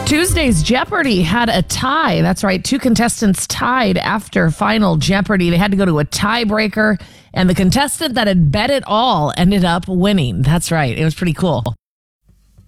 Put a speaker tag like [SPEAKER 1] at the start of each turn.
[SPEAKER 1] Tuesday's Jeopardy had a tie. That's right. Two contestants tied after Final Jeopardy. They had to go to a tiebreaker, and the contestant that had bet it all ended up winning. That's right. It was pretty cool.